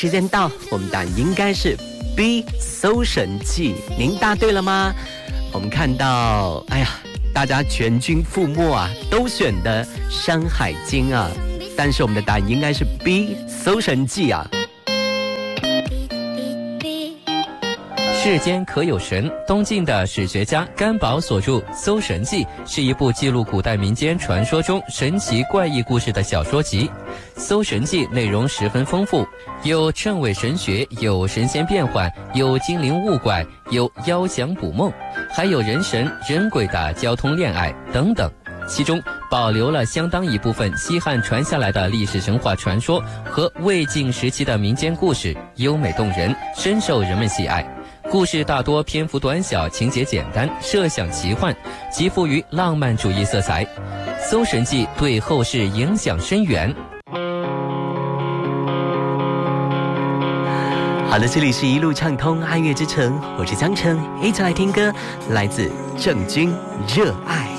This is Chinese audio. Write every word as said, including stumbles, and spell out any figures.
时间到，我们答案应该是 B 搜神记。您答对了吗？我们看到，哎呀，大家全军覆没啊，都选的山海经啊，但是我们的答案应该是 B 搜神记啊。 世间可有神？东晋的史学家甘宝所著《搜神记》是一部记录古代民间传说中神奇怪异故事的小说集。《搜神记》内容十分丰富，有谶纬神学，有神仙变幻，有精灵物怪，有妖降捕梦，还有人神人鬼的交通恋爱等等。其中保留了相当一部分西汉传下来的历史神话传说和魏晋时期的民间故事，优美动人，深受人们喜爱。故事大多篇幅短小，情节简单，设想奇幻，极富于浪漫主义色彩。《搜神记》对后世影响深远。 好的，这里是一路畅通爱乐之城，我是江城，一起来听歌，来自郑钧《热爱》。